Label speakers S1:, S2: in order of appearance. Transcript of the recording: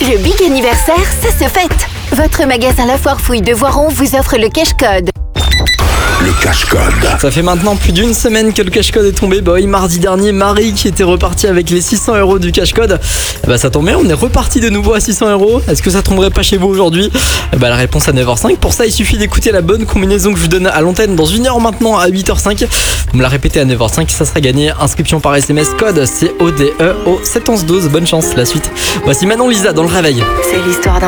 S1: Le big anniversaire, ça se fête. Votre magasin La Foire Fouille de Voiron vous offre le cash code.
S2: Le cash code.
S3: Ça fait maintenant plus d'une semaine que le cash code est tombé. Bah oui, mardi dernier, Marie qui était repartie avec les 600 € du cash code. Bah ça tombe bien, on est reparti de nouveau à 600 €. Est-ce que ça tomberait pas chez vous aujourd'hui? Bah la réponse à 9h05. Pour ça, il suffit d'écouter la bonne combinaison que je vous donne à l'antenne dans 1 heure maintenant à 8h05. Vous me la répétez à 9h05, ça sera gagné. Inscription par SMS, code CODE au 71112. Bonne chance, la suite. Voici Manon Lisa dans le réveil.
S1: C'est l'histoire d'un